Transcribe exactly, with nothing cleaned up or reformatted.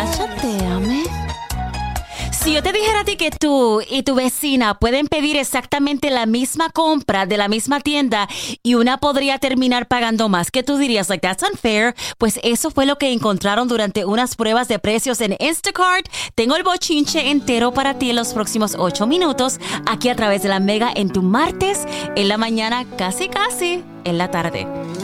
Chateame. Si yo te dijera a ti que tú y tu vecina pueden pedir exactamente la misma compra de la misma tienda y una podría terminar pagando más, ¿qué tú dirías? Like, that's unfair. Pues eso fue lo que encontraron durante unas pruebas de precios en Instacart. Tengo el bochinche entero para ti en los próximos ocho minutos, aquí a través de la Mega en tu martes, en la mañana, casi casi en la tarde.